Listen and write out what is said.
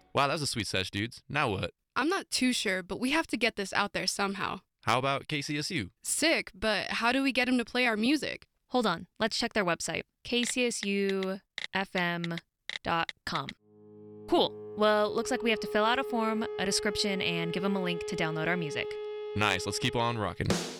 Wow, that was a sweet sesh, dudes. Now what? I'm not too sure, but we have to get this out there somehow. How about KCSU? Sick, but how do we get him to play our music? Hold on, let's check their website, kcsufm.com. Cool. Well, looks like we have to fill out a form, a description, and give them a link to download our music. Nice, let's keep on rocking.